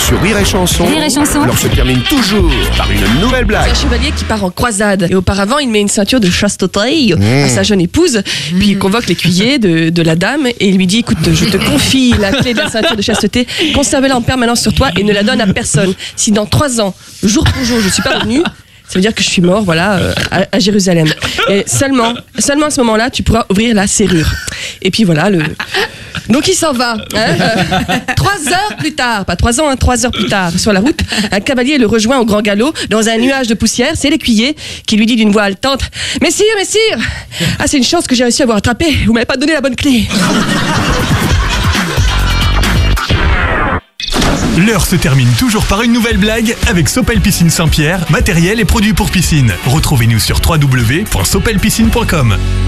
sur Rire et Chanson. Rire et Chanson. L'heure se termine toujours par une nouvelle blague. C'est un chevalier qui part en croisade. Et auparavant, il met une ceinture de chasteté à sa jeune épouse. Puis il convoque l'écuyer de la dame et il lui dit: écoute, je te confie la clé de la ceinture de chasteté. Conserve-la en permanence sur toi et ne la donne à personne. Si dans 3 ans, jour pour jour, je suis pas revenu, ça veut dire que je suis mort, voilà, à Jérusalem. Et seulement à ce moment-là, tu pourras ouvrir la serrure. Et puis voilà, donc il s'en va. 3 heures plus tard, pas 3 ans, 3 heures plus tard, sur la route, un cavalier le rejoint au grand galop dans un nuage de poussière. C'est l'écuyer qui lui dit d'une voix haletante: Messire, ah, c'est une chance que j'ai réussi à vous rattraper. Vous m'avez pas donné la bonne clé. L'heure se termine toujours par une nouvelle blague avec Sopel Piscine Saint-Pierre, matériel et produits pour piscine. Retrouvez-nous sur www.sopelpiscine.com.